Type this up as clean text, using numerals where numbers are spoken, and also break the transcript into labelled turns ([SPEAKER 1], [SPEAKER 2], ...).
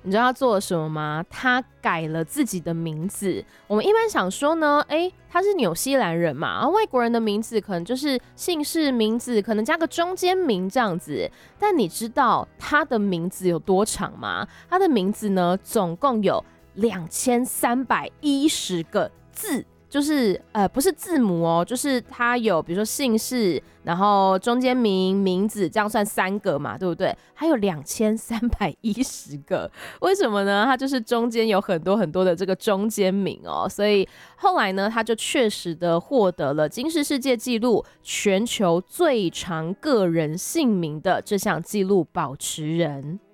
[SPEAKER 1] 你知道他做了什么吗？他改了自己的名字。我们一般想说呢，他是纽西兰人嘛，外国人的名字可能就是姓氏名字，可能加个中间名这样子。但你知道他的名字有多长吗？他的名字呢，总共有2310个字。就是不是字母哦，就是它有比如说姓氏，然后中间名字，这样算3个嘛，对不对？还有2310个，为什么呢？它就是中间有很多很多的这个中间名哦，所以后来呢，他就确实的获得了金氏世界纪录全球最长个人姓名的这项纪录保持人。